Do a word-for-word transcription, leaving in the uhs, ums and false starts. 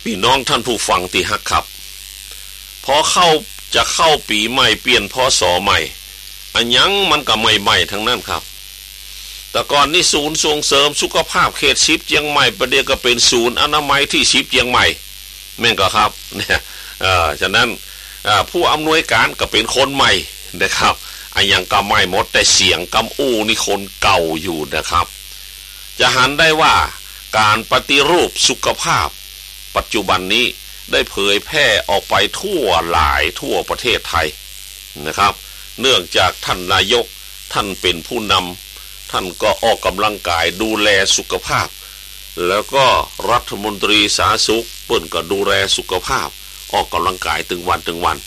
พี่น้องท่านผู้ฟังที่ฮักครับพอเข้าจะเข้าปีใหม่เปลี่ยนพศใหม่อันยังมันก็ใหม่ๆทั้งนั้นครับแต่ก่อนนี่ศูนย์ส่งเสริมสุขภาพเขตสิบเชียงใหม่ประเดี๋ยวก็เป็นศูนย์อนามัยที่สิบเชียงใหม่แม่นก็ครับเนี่ยเอ่อฉะนั้นผู้อำนวยการก็เป็นคนใหม่นะครับอันยังก็ใหม่หมดแต่เสียงกำอู้นี่คนเก่าอยู่นะครับจะหันได้ว่าการปฏิรูปสุขภาพปัจจุบันนี้ได้เผยแพร่ออกไปทั่วหลายทั่วประเทศไทยนะครับเนื่องจากท่านนายกท่านเป็นผู้นำท่านก็ออกกำลังกายดูแลสุขภาพแล้วก็รัฐมนตรีสาธารณสุขเปิ้นก็ดูแลสุขภาพออกกำลังกายตึงวันตึงวัน